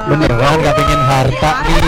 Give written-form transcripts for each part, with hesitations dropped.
Beneran gak pengen harta nih.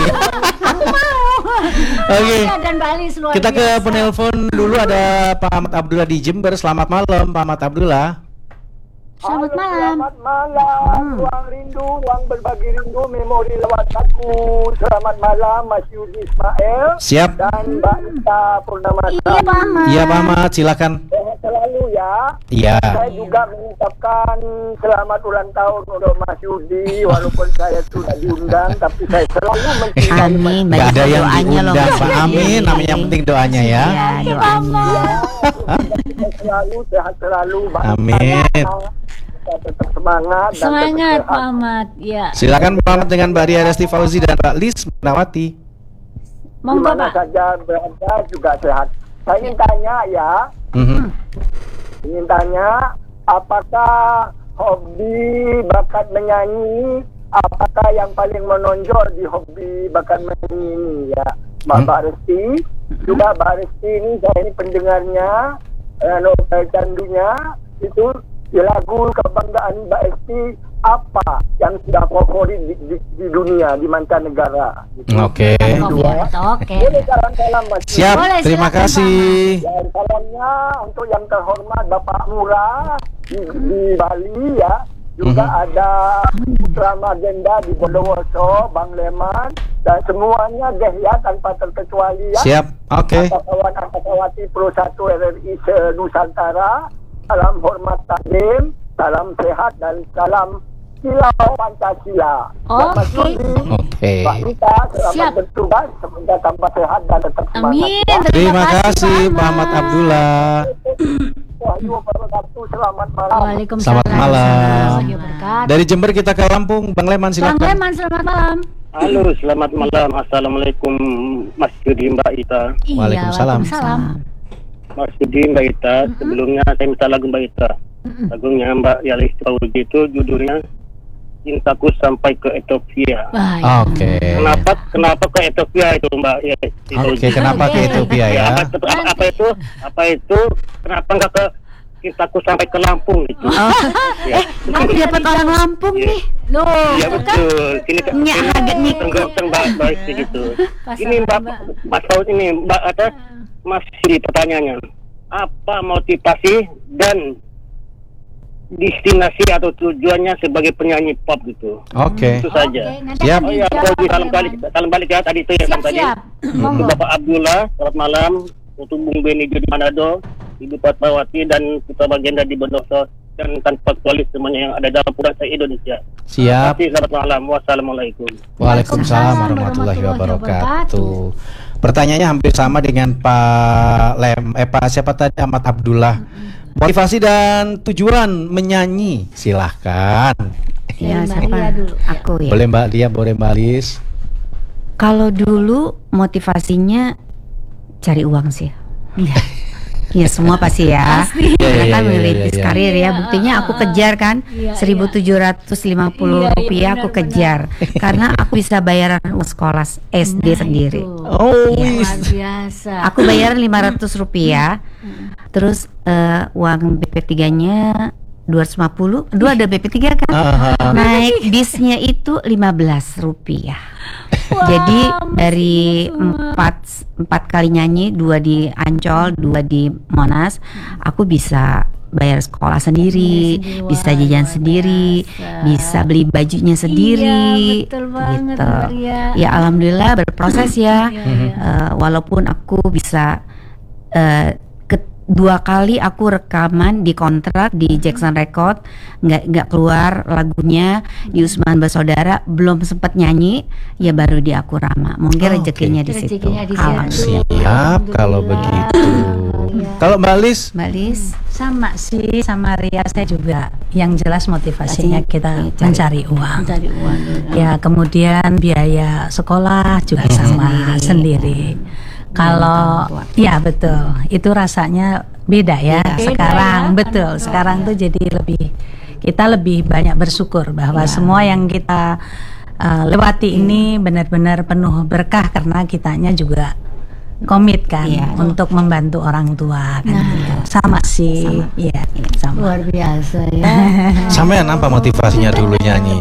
Oke. Dan Mbak Lis luar Kita ke biasa. penelpon dulu, ada Pak Ahmad Abdullah di Jember. Selamat malam Pak Ahmad Abdullah. Selamat malam. Selamat malam, ruang rindu, ruang berbagi rindu, memori lewat aku. Selamat malam, Mas Yudi Ismail Siap. dan Mbak Ita Purnamasa. Iya Pak Ahmad. Iya Pak Ahmad, silakan. Sehat selalu ya. Iya. Saya juga mengucapkan selamat ulang tahun untuk Mas Yudi, walaupun saya sudah diundang, tapi saya selalu mencintai Amin. Gak Banyak ada yang doanya loh, diundang Mas Pak. Yudi. Amin. Namanya yang penting doanya ya. Ya, doanya. Saya selalu sehat selalu. Mbak Amin. Ita, kita tetap semangat dan Semangat tetap Pak sehat. Ahmad. Ya. Silakan Pak Ahmad dengan Mbak Ria Resti Fauzi dan Mbak Lis Nawati. Monggo Dimana Pak. saja berada juga sehat. Saya ingin tanya ya, ingin tanya, apakah hobi bakat menyanyi, apakah yang paling menonjol di hobi bakat menyanyi ini ya, Mbak Resti? Juga Mbak Resti ini, saya ini pendengarnya, novel candunya itu di lagu kebanggaan Mbak Resti apa yang sudah favorit di dunia, di mancanegara gitu. Oke. Oke. Boleh salam-salam Mas. Siap. Boleh, Terima silakan, kasih. Dan salamnya untuk yang terhormat Bapak Murah di Bali ya. Juga ada Putra Magenda di Bondowoso, Bang Leman, dan semuanya deh ya tanpa terkecuali ya. Siap. Oke. Angkatawati Pro 1 RRI se-Nusantara. Salam hormat takdim, salam sehat dan salam Silau Pancasila. Selamat Oke. pagi, Oke. Mbak Ita, selamat Siap. bertugas, semoga tambah sehat dan tetap semangat. Amin. ya. Terima kasih Pak Ahmad Abdullah. Wahyu wabarakatuh, selamat malam. Waalaikumsalam. Selamat malam. warahmatullahi wabarakatuh. Dari Jember kita ke Lampung, Bang Leman Bang silakan. Leman, selamat malam. Halo, selamat malam. Assalamualaikum Mas Yudi, Mbak Ita. Iya, Waalaikumsalam. Mas Yudi, Mbak Ita, sebelumnya saya minta lagu Mbak Ita. Lagunya Mbak Yalis Fauzi itu judulnya Cintaku Sampai ke Ethiopia. Baik. Oke. Kenapa ke Ethiopia itu Mbak Yalis Fauzi? Oke, kenapa ke Ethiopia ya? Apa itu? Kenapa enggak ke Cintaku Sampai ke Lampung gitu? Ya. Aku dapat orang Lampung nih. Loh, Ya betul. Sini Nyak agak nih. Mbak baik gitu. Pas Ini Mbak Mbak. Mas Fauzi ini Mbak ada masih pertanyaannya. Apa motivasi dan destinasi atau tujuannya sebagai penyanyi pop gitu? Oke. Itu saja. Oke, nanti Siap. akan Oh ya, dijawab Fauzi, Pak salam balik ya tadi itu ya Leman. tadi. Siap. Untuk Monggo. Bapak Abdullah, selamat malam. Untuk Bung Beni di Manado, Ibu Fatmawati dan Putra Bagenda di Bondowoso dan tanpa kualis semuanya yang ada dalam Purasa Indonesia. Siap. Terima kasih, selamat malam. Wassalamualaikum. Waalaikumsalam warahmatullahi wabarakatuh. Pertanyaannya hampir sama dengan Pak siapa tadi, Ahmad Abdullah. Motivasi dan tujuan menyanyi, silahkan. Ya, Dari Mbak siapa? Ria dulu. Aku ya. Boleh Mbak Lia, boleh Mbak Lis. Kalau dulu motivasinya cari uang sih. Iya. Ya semua pasti ya. Pasti. Karena Iya, kan iya, merintis iya. karir ya. Buktinya aku kejar kan Iya, 1.750 Iya, rupiah aku benar, kejar. Karena aku bisa bayaran uang sekolah SD Nah, sendiri. itu. Oh, Iya. Luar biasa. Aku bayaran 500 rupiah. Terus uang BP3-nya 250. Dulu ada BP3 kan. Naik bisnya itu 15 rupiah. Jadi dari empat kali nyanyi, 2 di Ancol, 2 di Monas, aku bisa bayar sekolah sendiri, Sendiri, bisa wah, jajan luar sendiri, biasa. bisa beli bajunya sendiri. Iya, betul banget, gitu. Mbak Ria. Ya alhamdulillah berproses ya. Iya, iya. Walaupun aku bisa 2 kali aku rekaman di kontrak di Jackson Record, nggak keluar lagunya di Usman Bersaudara, belum sempat nyanyi, ya baru di Aku Rama. Mungkin Oh, rezekinya oke. di situ. Rezekinya di situ. Alhamdulillah. Siap kalau begitu. Iya. Kalau Mbak Lis, Mbak Lis, Sama sih, sama Ria saya juga. Yang jelas motivasinya kita Cari- mencari uang. Mencari uang. Ya kemudian biaya sekolah juga sama sendiri. Kalau ya betul, itu rasanya beda ya. Beda, Sekarang ya. betul, sekarang tuh jadi kita lebih banyak bersyukur bahwa semua yang kita lewati ini benar-benar penuh berkah karena kitanya juga komit kan Iya. untuk membantu orang tua kan gitu. Sama sih, iya sama. Luar biasa ya. sampean apa motivasinya dulu nyanyi?